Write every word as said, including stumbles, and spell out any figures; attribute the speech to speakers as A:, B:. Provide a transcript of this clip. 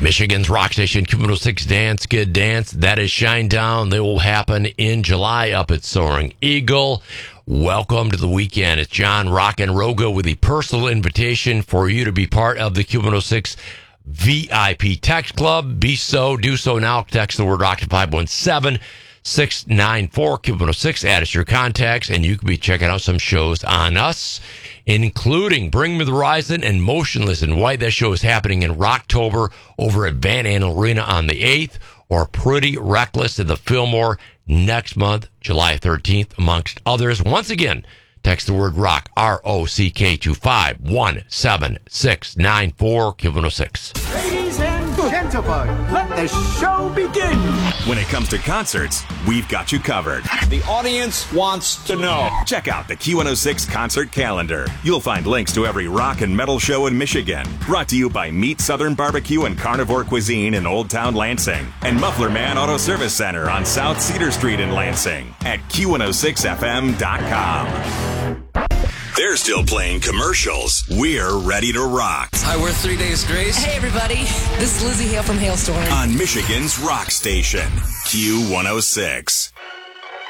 A: Michigan's rock station, Q one oh six Dance Good Dance. That is Shinedown. They will happen in July up at Soaring Eagle. Welcome to the weekend. It's John Rock and Rogo with a personal invitation for you to be part of the Q one oh six V I P Text Club. Be so. Do so now. Text the word rock to five one seven, six nine four Q one oh six. Add us your contacts, and you can be checking out some shows on us, including Bring Me the Horizon and Motionless in White. That show is happening in Rocktober over at Van Andel Arena on the eighth, or Pretty Reckless at the Fillmore next month, July thirteenth, amongst others. Once again, text the word rock, R O C K, to five one seven, six nine four Q one oh six.
B: Ladies and gentlemen, let the show begin.
C: When it comes to concerts, we've got you covered.
D: The audience wants to know.
C: Check out the Q one oh six concert calendar. You'll find links to every rock and metal show in Michigan. Brought to you by Meat Southern Barbecue and Carnivore Cuisine in Old Town Lansing. And Muffler Man Auto Service Center on South Cedar Street in Lansing at Q one oh six F M dot com. They're still playing commercials. We're ready to rock.
E: Hi, we're Three Days Grace.
F: Hey, everybody. This is Lizzie Hale from Hailstorm.
C: On Michigan's rock station, Q one oh six.